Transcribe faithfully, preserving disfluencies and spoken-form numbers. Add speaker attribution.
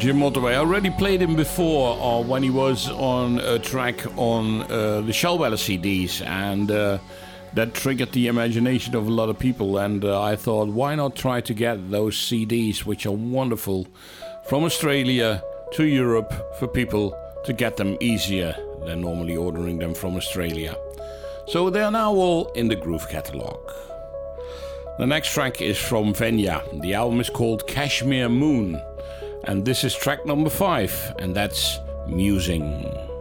Speaker 1: Jim Mottaway. I already played him before uh, when he was on a track on uh, the Shellweller C Ds, and uh, that triggered the imagination of a lot of people, and uh, I thought, why not try to get those C Ds, which are wonderful, from Australia to Europe for people to get them easier than normally ordering them from Australia. So they are now all in the Groove Catalog. The next track is from Venya. The album is called Kashmir Moon. And this is track number five, and that's Musing.